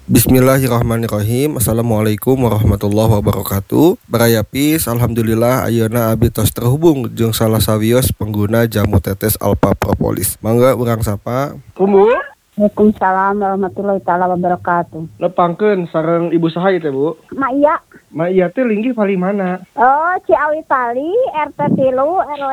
Bismillahirrahmanirrahim. Assalamualaikum warahmatullahi wabarakatuh. Barayapis, alhamdulillah ayeuna abdi tos terhubung jeung salah sawios pengguna jamu tetes Alpha Propolis. Mangga urang sapa. Bu. Waalaikumsalam warahmatullahi taala wabarakatuh. Lepangkeun sareng ibu saha ieu teh, Bu? Ma iya. Ma iya teh linggih pali mana? Oh, Ciawi Tali, RT 3, RW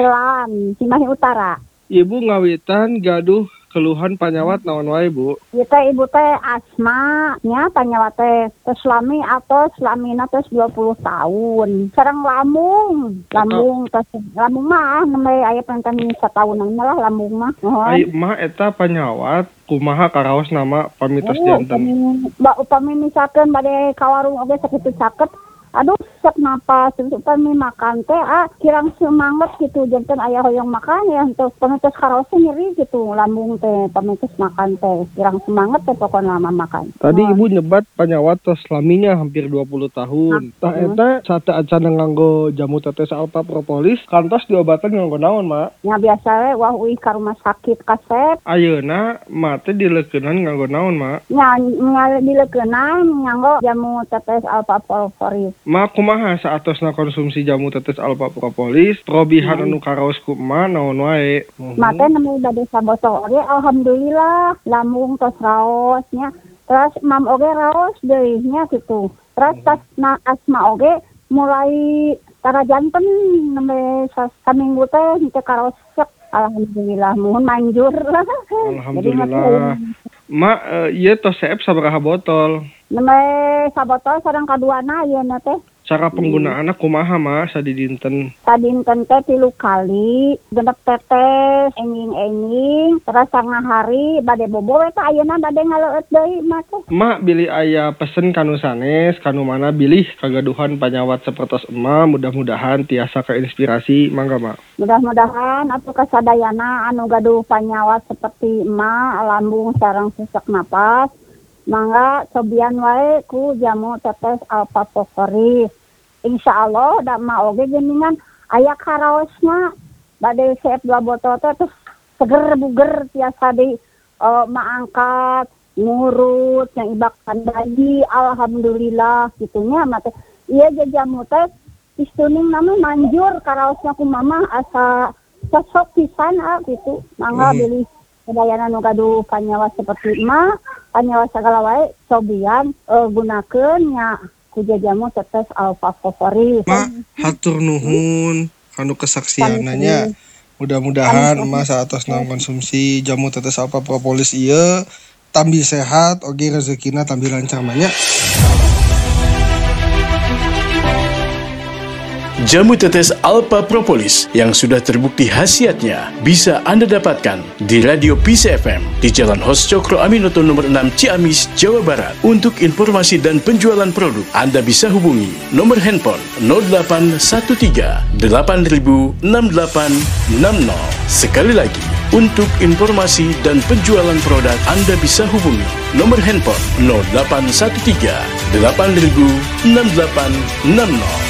9, Cimahi Utara. Ibu ngawitan gaduh keluhan panyawat naon wae, Bu? Ieu teh ibu teh asma nya panyawat teh selami atau selamina teh 20 tahun. Sareng lambung teh lambung mah nembe aya panten satahunan lah lambung mah. Ai mah eta panyawat kumaha karaos nama pamitos janten. Upami misalkeun bade ka warung oge sakitu caket. Aduh, sesak napas, upami makan teh kirang semangat gitu, janten aya hoyong makan ya untuk pamitos karaosnya nyeri gitu, lambung teh pamitos makan teh kirang semangat teh pokoknya lama makan. Tadi ibu nyebat panyawat tos laminya hampir 20 tahun. Tah eta sate acan nganggo jamu tetes Alpha Propolis, kantos diobatan nganggo naon, Mak? Ya biasa we wah uih ka rumah sakit kasep. Ayeuna mah teh dileukeunnan nganggo naon, Mak? Ya dileukeunnan nganggo jamu tetes Alpha Propolis. Ma kumaha saatosna konsumsi jamu tetes Alpha Propolis, probihan anu karaos ku ma naon wae. Mate nemu bade sabotol oge alhamdulillah lambung tos raos nya. Terus mam oge raos deui nya gitu. Terus tas asma oge mulai tara janten nembe saminggu teh henteu karaos sek. Alhamdulillah mohon manjur. Alhamdulillah. Ma ieu tos seep sabaraha botol? Nembe sabotol sareng kaduana ieu na teh. Cara penggunaanna kumaha, Ma, sadidinten? Sadinten teh 3 kali, genep tetes, enging-enging, terus sanga hari bade bobo eta ayeuna bade ngaleueut deui mah teh. Ma bilih aya pesen kanu sanes, kanu mana bilih kagaduhan panyawat sapertos emma, mudah-mudahan tiasa keinspirasi, mangga, Ma. Mudah-mudahan atuh kasadayana anu gaduh panyawat seperti emma, lambung sareng sesak napas, mangga cobian wae ku jamu tetes Alpha Propolis. Insyaallah da mah oge geuningan aya karaosna bade seep 2 botol teh terus seger buger tiasa di maangkat ngurut yang ibakan bayi alhamdulillah gitunya mah teh ieu jamu teh istuning nama manjur karaosna ku mama asa cocok pisan gitu mangga beli sedayana nu gaduh panyawat seperti mah panyawat sagala wae cobian gunakeun nya ku jamu tetes Alpha Propolis. Ma, hatur nuhun kanu kesaksiananya. Mudah-mudahan emas saatosna konsumsi jamu tetes Alpha Propolis ieu tambi sehat oge rezekina tambi lancar nya. Jamu tetes Alpha Propolis yang sudah terbukti khasiatnya bisa Anda dapatkan di Radio Peace FM di Jalan Hos Cokro Aminoto nomor 6 Ciamis, Jawa Barat. Untuk informasi dan penjualan produk, Anda bisa hubungi nomor handphone 0813 8000 6860. Sekali lagi, untuk informasi dan penjualan produk, Anda bisa hubungi nomor handphone 0813 8000 6860.